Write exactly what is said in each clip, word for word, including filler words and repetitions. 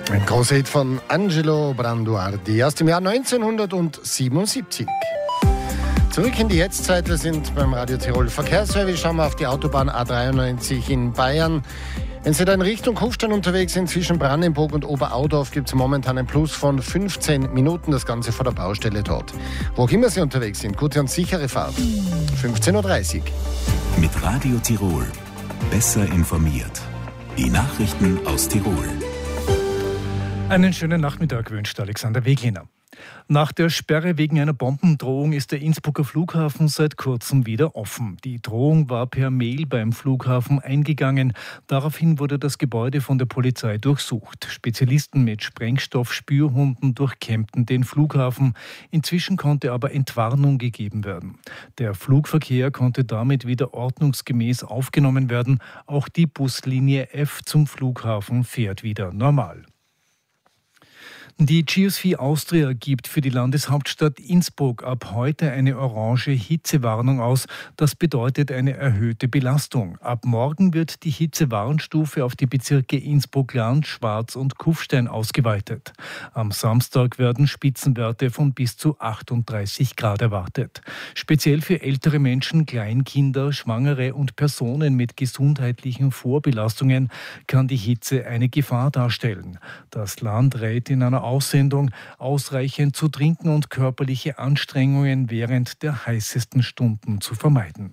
Ein großer Hit von Angelo Branduardi aus dem Jahr neunzehnhundertsiebenundsiebzig. Zurück in die Jetztzeit, wir sind beim Radio Tirol Verkehrsservice, schauen wir auf die Autobahn A dreiundneunzig in Bayern. Wenn Sie da in Richtung Kufstein unterwegs sind, zwischen Brandenburg und Oberaudorf, gibt es momentan einen Plus von fünfzehn Minuten, das Ganze vor der Baustelle dort. Wo auch immer Sie unterwegs sind, gute und sichere Fahrt. fünfzehn Uhr dreißig. Mit Radio Tirol. Besser informiert. Die Nachrichten aus Tirol. Einen schönen Nachmittag wünscht Alexander Wegliner. Nach der Sperre wegen einer Bombendrohung ist der Innsbrucker Flughafen seit kurzem wieder offen. Die Drohung war per Mail beim Flughafen eingegangen. Daraufhin wurde das Gebäude von der Polizei durchsucht. Spezialisten mit Sprengstoffspürhunden durchkämmten den Flughafen. Inzwischen konnte aber Entwarnung gegeben werden. Der Flugverkehr konnte damit wieder ordnungsgemäß aufgenommen werden. Auch die Buslinie F zum Flughafen fährt wieder normal. Die G S V Austria gibt für die Landeshauptstadt Innsbruck ab heute eine orange Hitzewarnung aus. Das bedeutet eine erhöhte Belastung. Ab morgen wird die Hitzewarnstufe auf die Bezirke Innsbruck-Land, Schwarz und Kufstein ausgeweitet. Am Samstag werden Spitzenwerte von bis zu achtunddreißig Grad erwartet. Speziell für ältere Menschen, Kleinkinder, Schwangere und Personen mit gesundheitlichen Vorbelastungen kann die Hitze eine Gefahr darstellen. Das Land rät in einer Aussendung, ausreichend zu trinken und körperliche Anstrengungen während der heißesten Stunden zu vermeiden.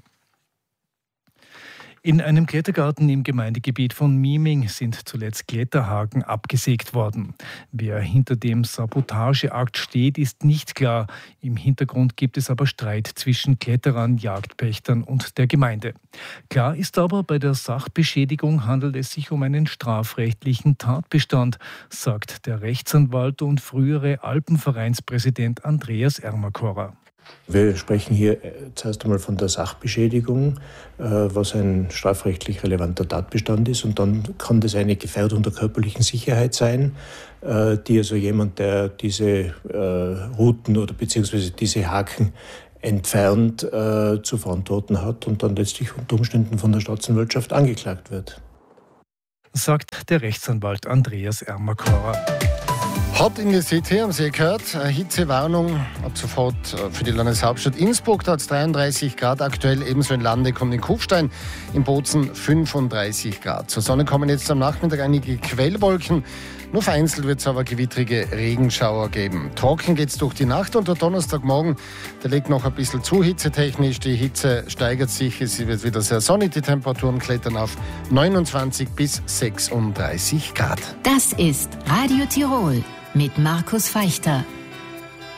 In einem Klettergarten im Gemeindegebiet von Mieming sind zuletzt Kletterhaken abgesägt worden. Wer hinter dem Sabotageakt steht, ist nicht klar. Im Hintergrund gibt es aber Streit zwischen Kletterern, Jagdpächtern und der Gemeinde. Klar ist aber, bei der Sachbeschädigung handelt es sich um einen strafrechtlichen Tatbestand, sagt der Rechtsanwalt und frühere Alpenvereinspräsident Andreas Ermakorer. Wir sprechen hier zuerst einmal von der Sachbeschädigung, was ein strafrechtlich relevanter Tatbestand ist. Und dann kann das eine Gefährdung der körperlichen Sicherheit sein, die also jemand, der diese Routen oder beziehungsweise diese Haken entfernt, zu verantworten hat und dann letztlich unter Umständen von der Staatsanwaltschaft angeklagt wird. Sagt der Rechtsanwalt Andreas Ermakorer. Hot in the City, haben Sie gehört, Hitzewarnung ab sofort für die Landeshauptstadt Innsbruck, da hat es dreiunddreißig Grad, aktuell ebenso in Landeck und in Kufstein, in Bozen fünfunddreißig Grad. Zur Sonne kommen jetzt am Nachmittag einige Quellwolken, nur vereinzelt wird es aber gewittrige Regenschauer geben. Trocken geht es durch die Nacht und der Donnerstagmorgen, der legt noch ein bisschen zu hitzetechnisch, die Hitze steigert sich, es wird wieder sehr sonnig, die Temperaturen klettern auf neunundzwanzig bis sechsunddreißig Grad. Das ist Radio Tirol mit Markus Feichter.